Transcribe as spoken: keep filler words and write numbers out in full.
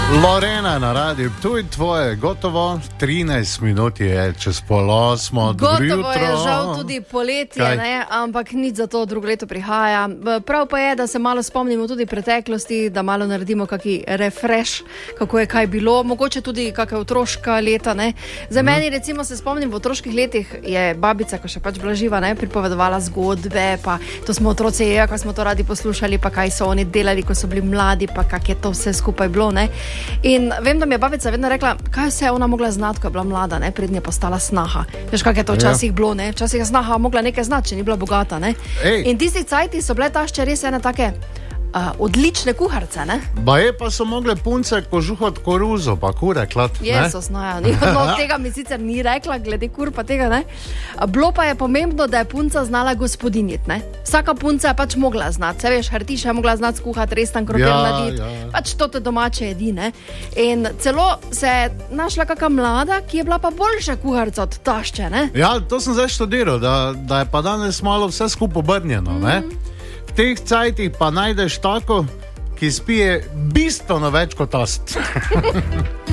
Lorena na radiju, tu je tvoje, gotovo trinajst minut je čez pol osmo, dobro jutro. Gotovo je žal tudi poletje, ne? Ampak nič za to drugo leto prihaja. Prav pa je, da se malo spomnimo tudi preteklosti, da malo naredimo kaki refresh, kako je kaj bilo, mogoče tudi kakšna otroška leta. Ne? Za hmm. meni recimo se spomnim, v otroških letih je babica, ko še pač bila živa, ne? pripovedovala zgodbe, pa to smo otroci, ja, ko smo to radi poslušali, pa kaj so oni delali, ko so bili mladi, pa kak je to vse skupaj bilo. Ne? In vem, da mi je babica vedno rekla, kaj vse je ona mogla znati, ko je bila mlada, ne? Prednje postala snaha. Veš, kak je to včasih bilo, ne? Včasih je snaha mogla nekaj znati, če ni bila bogata, ne? In tisti cajti so bile tašče res ene take uh, odlične kuharce, ne? Baje pa so mogle punce kožuhati koruzo, pa kure klat, ne? Jezus, no ja, no, tega mi sicer ni rekla, glede kur pa tega, ne? Bilo pa je pomembno, da je punca znala gospodinjiti, ne? Vsaka punca je pač mogla znati, se veš, Hrtiša je mogla znati skuhati, restan krompir Ja, narediti, ja. pač to te domače jedi, ne? In celo se je našla kakšna mlada, ki je bila pa boljša kuharca od tašče, ne? Ja, to sem zdaj študiral, da, da je pa danes malo vse skupaj obrnjeno, mm. ne? V teh cajtih pa najdeš tako, ki spije bistveno več kot tost.